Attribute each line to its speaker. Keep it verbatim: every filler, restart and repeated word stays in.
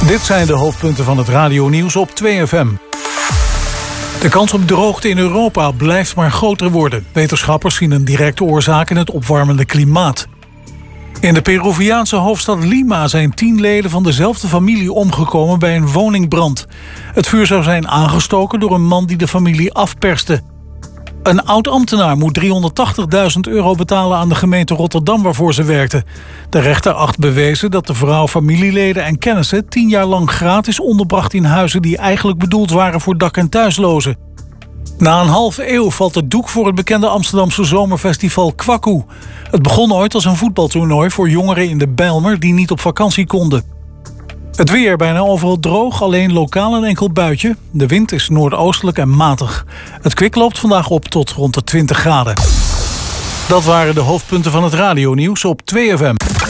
Speaker 1: Dit zijn de hoofdpunten van het radionieuws op twee F M. De kans op droogte in Europa blijft maar groter worden. Wetenschappers zien een directe oorzaak in het opwarmende klimaat. In de Peruviaanse hoofdstad Lima zijn tien leden van dezelfde familie omgekomen bij een woningbrand. Het vuur zou zijn aangestoken door een man die de familie afperste. Een oud-ambtenaar moet driehonderdtachtigduizend euro betalen aan de gemeente Rotterdam waarvoor ze werkte. De rechter acht bewezen dat de vrouw familieleden en kennissen tien jaar lang gratis onderbracht in huizen die eigenlijk bedoeld waren voor dak- en thuislozen. Na een halve eeuw valt het doek voor het bekende Amsterdamse zomerfestival Kwaku. Het begon ooit als een voetbaltoernooi voor jongeren in de Bijlmer die niet op vakantie konden. Het weer bijna overal droog, alleen lokaal een enkel buitje. De wind is noordoostelijk en matig. Het kwik loopt vandaag op tot rond de twintig graden. Dat waren de hoofdpunten van het radionieuws op twee F M.